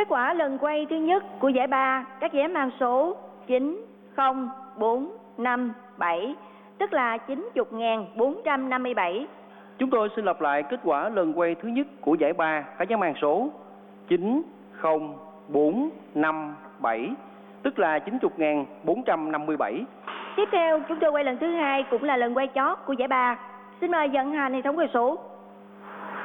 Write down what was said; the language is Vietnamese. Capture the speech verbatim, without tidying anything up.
Kết quả lần quay thứ nhất của giải ba, các vé mang số chín không bốn năm bảy, tức là chín mươi nghìn bốn trăm năm mươi bảy. Chúng tôi xin lặp lại kết quả lần quay thứ nhất của giải ba, các vé mang số chín không bốn năm bảy, tức là chín mươi nghìn bốn trăm năm mươi bảy. Tiếp theo, chúng tôi quay lần thứ hai cũng là lần quay chót của giải ba. Xin mời vận hành hệ thống quay số.